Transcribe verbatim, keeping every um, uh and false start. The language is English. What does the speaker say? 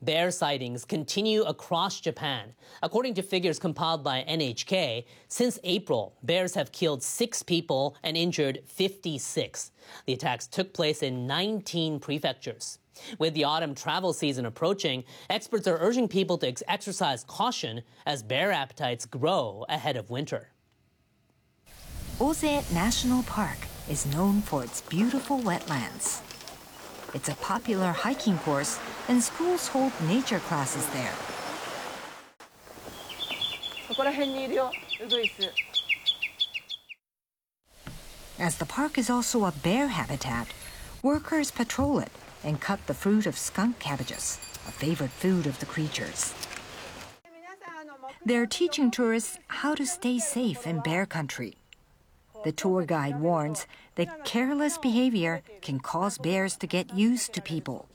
Bear sightings continue across Japan. According to figures compiled by N H K, since April, bears have killed six people and injured fifty-six. The attacks took place in nineteen prefectures. With the autumn travel season approaching, experts are urging people to ex- exercise caution as bear appetites grow ahead of winter. Ose National Park is known for its beautiful wetlands. It's a popular hiking course, and schools hold nature classes there. As the park is also a bear habitat, workers patrol it and cut the fruit of skunk cabbages, a favorite food of the creatures. They're teaching tourists how to stay safe in bear country. The tour guide warns that careless behavior can cause bears to get used to people.